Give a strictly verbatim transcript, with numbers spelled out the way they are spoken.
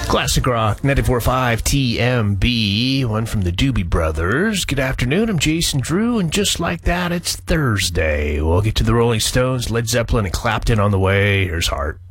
Classic Rock, ninety-four point five T M B, one from the Doobie Brothers. Good afternoon, I'm Jason Drew, and just like that, it's Thursday. We'll get to the Rolling Stones, Led Zeppelin, and Clapton on the way. Here's Heart.